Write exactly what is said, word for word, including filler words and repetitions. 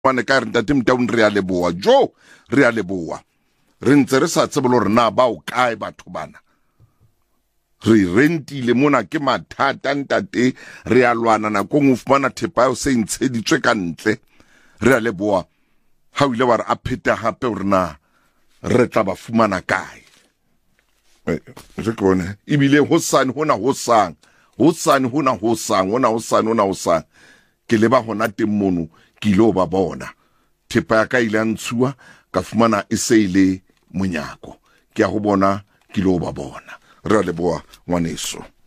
wane ka re ntate Mtaung re a leboa jo re a leboa re ntse re sa tsebolo re na ba o kae batho bana re rentile mona ke mathata ntate re a lwana na go ngufumana thepa o se ntsheditswe ka ntle re a leboa ha o ile wa re a pheta hape o rena re tla ba fumana kae re kone ibile hosane hona hosang hosane hona hosang hona hosane hona hosang ke leba hona temono ke lo ba bona thepa ya ka ile a ntshuwa ka fumana e se ile monyako ke a go bona ke lo ba bona re a leboa ngwaneso.